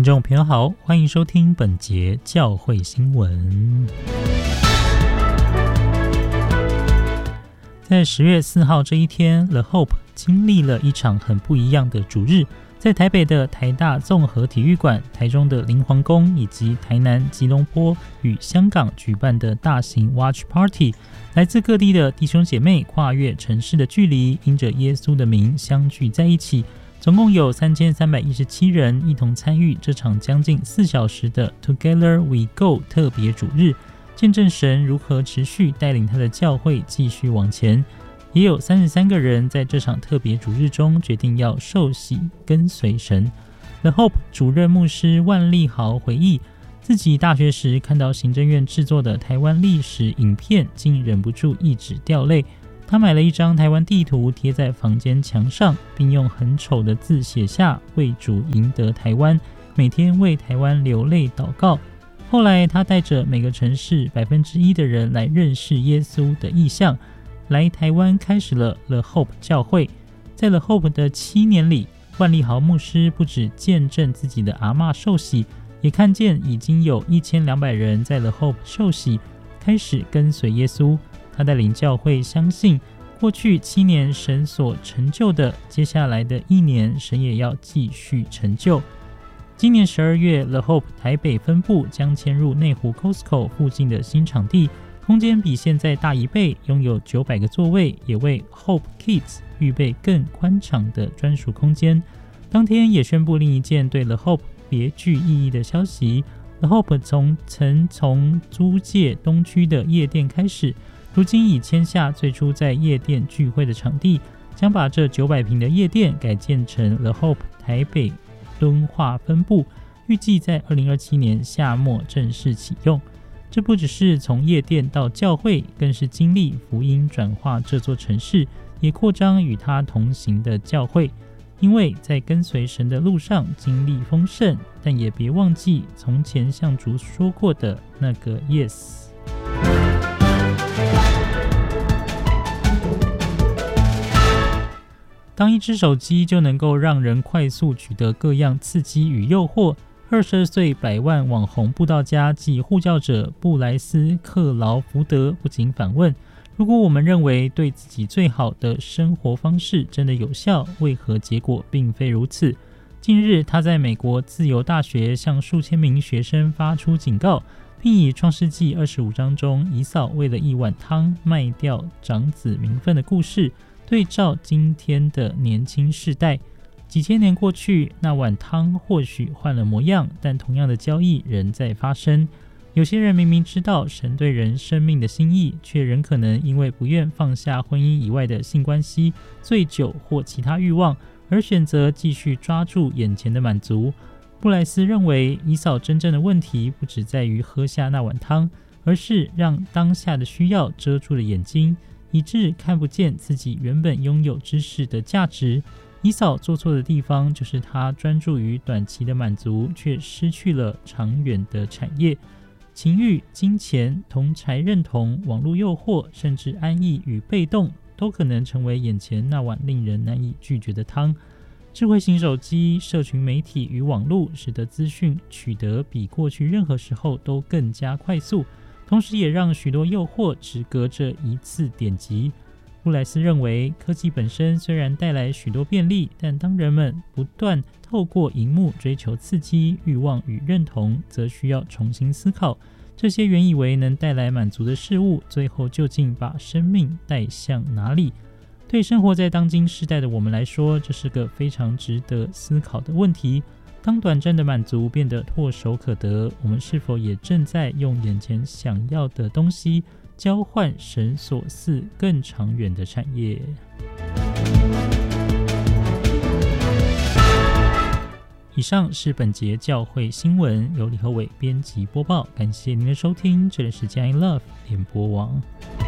听众朋友好，欢迎收听本节教会新闻。在10月4号这一天， The Hope 经历了一场很不一样的主日，在台北的台大综合体育馆、台中的林皇宫以及台南吉隆坡与香港举办的大型 Watch Party， 来自各地的弟兄姐妹跨越城市的距离，因着耶稣的名相聚在一起。总共有3317人一同参与这场将近4小时的 Together We Go 特别主日，见证神如何持续带领他的教会继续往前。也有33个人在这场特别主日中决定要受洗跟随神。 The Hope 主任牧师万利豪回忆，自己大学时看到行政院制作的台湾历史影片，竟忍不住一直掉泪。他买了一张台湾地图贴在房间墙上，并用很丑的字写下为主赢得台湾，每天为台湾流泪祷告。后来他带着每个城市1%的人来认识耶稣的意向，来台湾开始了 The Hope 教会。在 The Hope 的7年里，万利豪牧师不只见证自己的阿嬷受洗，也看见已经有1200人在 The Hope 受洗，开始跟随耶稣。他带领教会相信，过去7年神所成就的，接下来的1年神也要继续成就。今年12月 The Hope 台北分部将迁入内湖 Costco 附近的新场地，空间比现在大1倍，拥有900个座位，也为 Hope Kids 预备更宽敞的专属空间。当天也宣布另一件对 The Hope 别具意义的消息， The Hope 曾从租借东区的夜店开始，如今已签下最初在夜店聚会的场地，将把这900平的夜店改建成 The Hope 台北敦化分部，预计在2027年夏末正式启用。这不只是从夜店到教会，更是经历福音转化这座城市，也扩张与他同行的教会。因为在跟随神的路上经历丰盛，但也别忘记从前向主说过的那个 Yes。当一只手机就能够让人快速取得各样刺激与诱惑，22岁百万网红布道家及护教者布莱斯克劳福德不禁反问，如果我们认为对自己最好的生活方式真的有效，为何结果并非如此？近日他在美国自由大学向数千名学生发出警告，并以创世纪25章中以扫为了一碗汤卖掉长子名分的故事对照今天的年轻世代。几千年过去，那碗汤或许换了模样，但同样的交易仍在发生。有些人明明知道神对人生命的心意，却仍可能因为不愿放下婚姻以外的性关系、醉酒或其他欲望，而选择继续抓住眼前的满足。布莱斯认为，以扫真正的问题不只在于喝下那碗汤，而是让当下的需要遮住了眼睛，以致看不见自己原本拥有知识的价值。以扫做错的地方，就是他专注于短期的满足，却失去了长远的产业。情欲、金钱、同侪认同、网络诱惑，甚至安逸与被动，都可能成为眼前那碗令人难以拒绝的汤。智慧型手机、社群媒体与网络，使得资讯取得比过去任何时候都更加快速，同时也让许多诱惑只隔着一次点击。布莱斯认为，科技本身虽然带来许多便利，但当人们不断透过荧幕追求刺激、欲望与认同，则需要重新思考，这些原以为能带来满足的事物，最后究竟把生命带向哪里？对生活在当今世代的我们来说，这是个非常值得思考的问题。当短暂的满足变得唾手可得，我们是否也正在用眼前想要的东西交换神所赐更长远的产业？以上是本节教会新闻，由李和伟编辑播报，感谢您的收听，这里是佳音 Love 联播网。